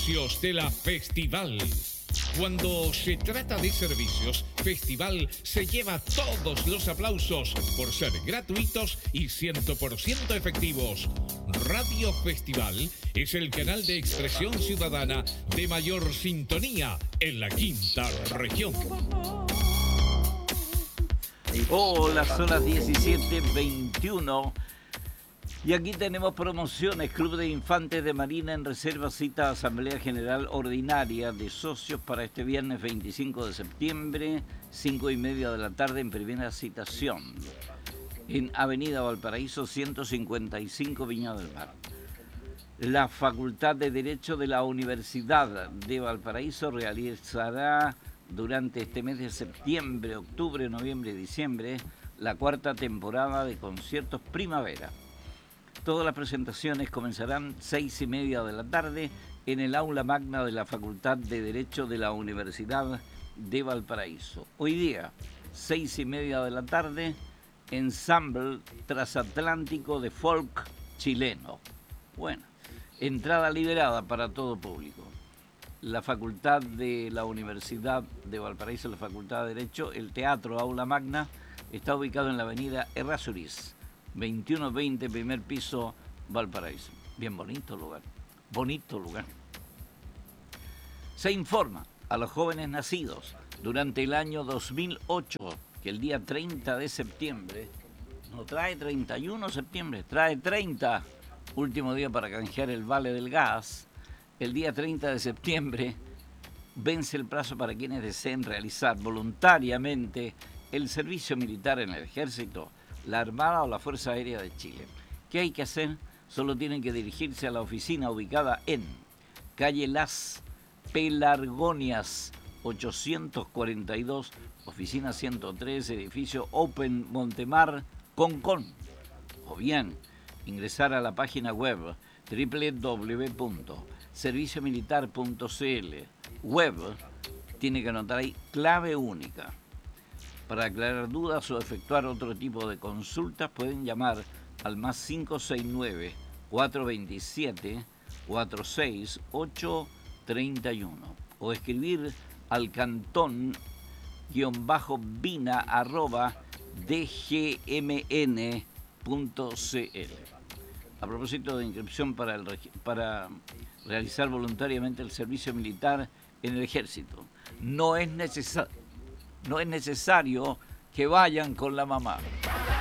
Servicios de la Festival. Cuando se trata de servicios, Festival se lleva todos los aplausos por ser gratuitos y 100% efectivos. Radio Festival es el canal de expresión ciudadana de mayor sintonía en la quinta región. Hola, son las 17:21 y aquí tenemos promociones. Club de Infantes de Marina en reserva, cita Asamblea General Ordinaria de Socios para este viernes 25 de septiembre, 5:30 de la tarde en primera citación, en Avenida Valparaíso 155, Viña del Mar. La Facultad de Derecho de la Universidad de Valparaíso realizará durante este mes de septiembre, octubre, noviembre y diciembre la cuarta temporada de conciertos primavera. Todas las presentaciones comenzarán 6:30 de la tarde en el aula magna de la Facultad de Derecho de la Universidad de Valparaíso. Hoy día, 6:30 de la tarde, ensamble transatlántico de folk chileno. Bueno, entrada liberada para todo público. La Facultad de la Universidad de Valparaíso, la Facultad de Derecho, el Teatro Aula Magna, está ubicado en la avenida Errázuriz, 2120, primer piso, Valparaíso. Bien bonito lugar, bonito lugar. Se informa a los jóvenes nacidos durante el año 2008 que el día 30 de septiembre, no trae 31 de septiembre, trae 30, último día para canjear el vale del gas. El día 30 de septiembre vence el plazo para quienes deseen realizar voluntariamente el servicio militar en el Ejército, la Armada o la Fuerza Aérea de Chile. ¿Qué hay que hacer? Solo tienen que dirigirse a la oficina ubicada en calle Las Pelargonias 842, oficina 103, edificio Open Montemar, Concón. O bien ingresar a la página web www.serviciomilitar.cl. Web, tiene que anotar ahí, clave única. Para aclarar dudas o efectuar otro tipo de consultas pueden llamar al más 569-427-46831 o escribir al cantón-bina@dgmn.cl. A propósito de inscripción para realizar voluntariamente el servicio militar en el Ejército, no es necesario que vayan con la mamá.